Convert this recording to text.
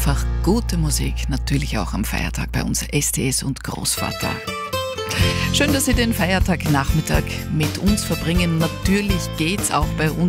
einfach gute Musik, natürlich auch am Feiertag bei uns STS und Großvater. Schön, dass Sie den Feiertagnachmittag mit uns verbringen. Natürlich geht's auch bei uns